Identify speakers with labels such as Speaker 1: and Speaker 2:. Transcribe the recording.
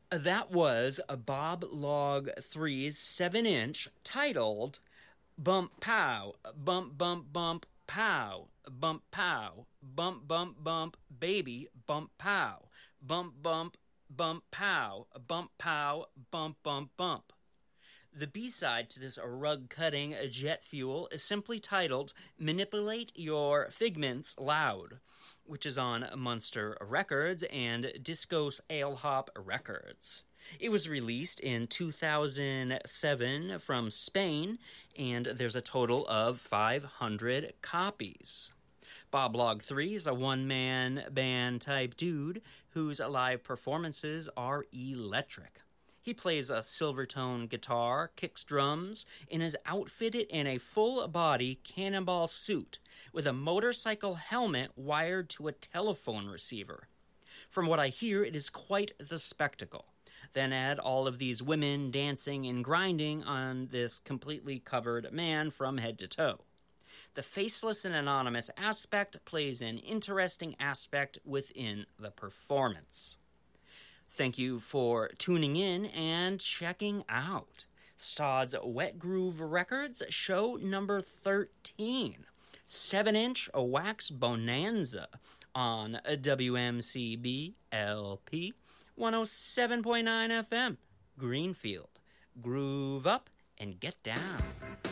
Speaker 1: That was a Bob Log 3's 7-inch titled Bump Pow, Bump Bump Bump Pow, Bump Pow, Bump Bump Bump Baby, Bump Pow, Bump Bump Bump Pow, Bump Pow, Bump Bump Bump. The B-side to this rug-cutting jet fuel is simply titled Manipulate Your Figments Loud, which is on Munster Records and Discos Ale Hop Records. It was released in 2007 from Spain, and there's a total of 500 copies. Bob Log 3 is a one-man band type dude whose live performances are electric. He plays a Silvertone guitar, kicks drums, and is outfitted in a full-body cannonball suit with a motorcycle helmet wired to a telephone receiver. From what I hear, it is quite the spectacle. Then add all of these women dancing and grinding on this completely covered man from head to toe. The faceless and anonymous aspect plays an interesting aspect within the performance. Thank you for tuning in and checking out Stodd's Wet Groove Records, show number 13, 7-inch Wax Bonanza on WMCB LP 107.9 FM, Greenfield. Groove up and get down.